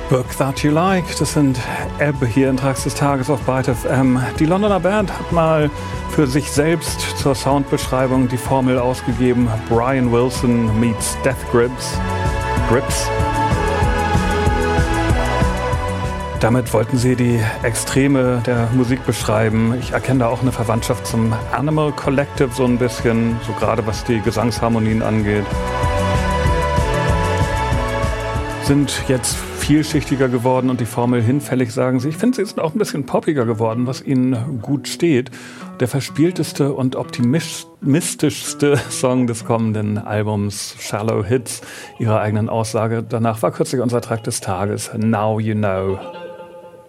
Book That You Like, das sind Ebb hier in Tracks des Tages auf Byte FM. Die Londoner Band hat mal für sich selbst zur Soundbeschreibung die Formel ausgegeben: Brian Wilson meets Death Grips. Damit wollten sie die Extreme der Musik beschreiben. Ich erkenne da auch eine Verwandtschaft zum Animal Collective so ein bisschen, so gerade was die Gesangsharmonien angeht. Sind jetzt vielschichtiger geworden und die Formel hinfällig, sagen sie. Ich finde, sie sind auch ein bisschen poppiger geworden, was ihnen gut steht. Der verspielteste und optimistischste Song des kommenden Albums, Shallow Hits, ihrer eigenen Aussage. Danach war kürzlich unser Track des Tages, Now You Know.